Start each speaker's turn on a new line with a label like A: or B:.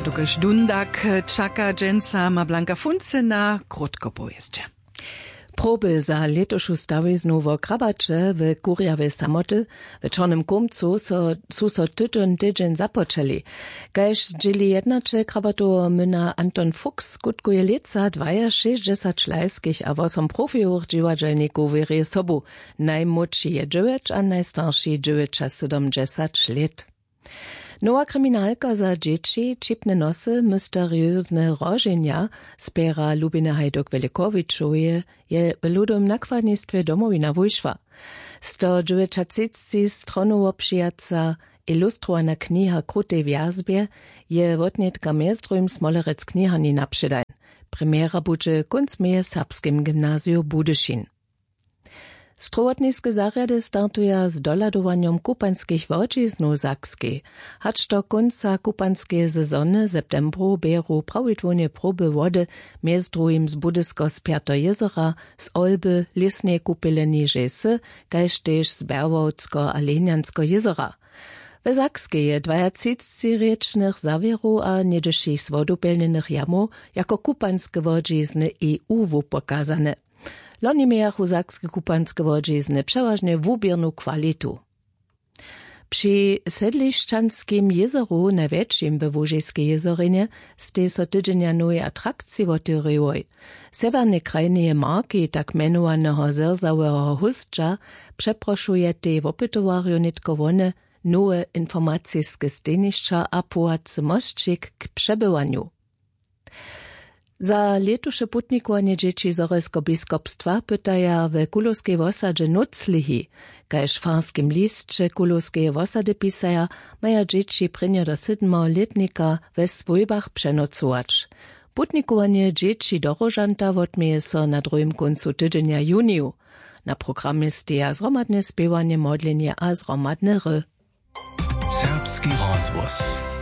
A: Dokaż dundak czaka dżęca ma Blanka Funce na krótko pojeździe.
B: Proby za letošu stawiznu wo Krabacze w Kurjawej Samoty w Czarnym Kumcu su so tydzień zapoczęli. Kaž dzieli jednacze Krabatowo myna Anton Fuchs skutkuje leca 62 šlajskich a 8 profiów dziwadzelników wyrie sobu. Najmłodszy je 9, a najstarszy 70 lat. Nowa kryminalka za dzieci, čipne nosy, mysteriozne roženja, spera Lubine Hajduk-Velikovičuje je w ludom nakładnictwie Domowina wyszła. 190 stronów obszyjaca ilustrowana kniha Krutej wjazbie je wotnietka miestrujm Smolerec knihani naprzydajn. Premiera budzie kunstmeje serbskim gimnazju Budyšin. Strowotniskie zarjady startuja z doladowaniem kupanskich wodziznów Sakskiej. Hacz do końca kupanskiej sezony septembru bieru prawidłonie próby wody między drugim z Budysko-Spiato jezera, z Olby, Lisnej kupyleni Rzesy, kaž też z Berwowsko-Aleniansko jezera. W Sakskiej je 20 riecznych zawierów a niedyszych swodopelnych jamów jako kupanskie wodzizny EU pokazane. Loni miachu sakskie kupanskie wodzizny przeważnie wubiernu kwalitu. Przy Sedliszczanskim jezeru, największym we Łużyskiej jezerinie, ste so tydzienia nowe atrakcje otworzyły. Severne krajnie marki tak menowanego zerzałego hustcza przeproszuje te wopytowariu nitkowone nowe informacyjskie steniszcza a płacy mościk k przebywaniu. Za letuše putnikowanie dzieci z Orelskiego biskupstwa pytaja w Kulowskiej wosadzie noclihi. Kaž farskim listče Kulowskiej wosady pisaja, maja dzieci prynie do 7-letnika we swojbach przenocować. Putnikowanie dzieci do Rożanta wotmieje so na drugim końcu tydzienia juniu. Na programie steja zromadne spiewanie, modlenie a zromadne ry.
C: Serbski rozwóz.